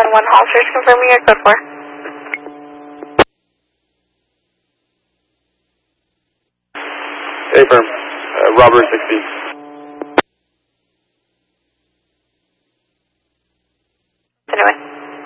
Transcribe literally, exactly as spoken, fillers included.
nine one Halters, confirming your code four. Affirm. Uh, Robert sixty.